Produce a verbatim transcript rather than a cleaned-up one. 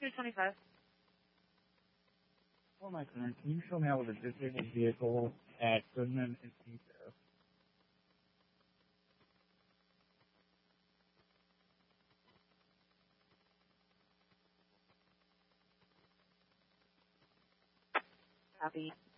two twenty-five. For my turn, can you show me out with a disabled vehicle at Goodman and Kingston? Copy.